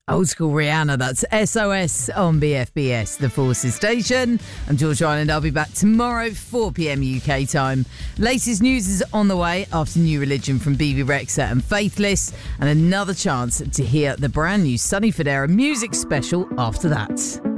Old school Rihanna, that's SOS on BFBS, the Forces Station. I'm George Ryland. I'll be back tomorrow, 4 p.m. UK time. Latest news is on the way after New Religion from Bebe Rexha and Faithless, and another chance to hear the brand new Sonny Fodera music special after that.